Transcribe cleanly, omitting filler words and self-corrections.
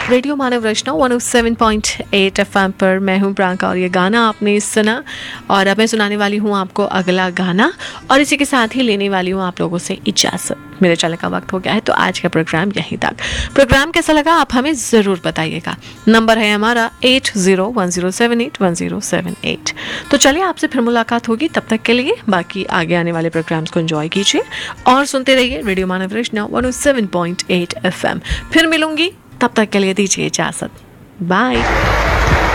Radio मानव रचना 107.8 FM पर मैं हूं प्रियंका और ये गाना आपने सुना। और अब मैं सुनाने वाली हूं आपको अगला गाना और इसी के साथ ही लेने वाली हूं आप लोगों से इजाज़त। मेरे चलने का वक्त हो गया है तो आज का प्रोग्राम यहीं तक। प्रोग्राम कैसा लगा आप हमें ज़रूर बताइएगा। नंबर है हमारा 8010781078। तो चलिए आपसे फिर मुलाकात होगी, तब तक के लिए बाकी आगे आने वाले प्रोग्राम्स को एंजॉय कीजिए और सुनते रहिए रेडियो मानव रचना 107.8 FM। फिर मिलूंगी, तब तक के लिए दीजिए इजाज़त। बाय।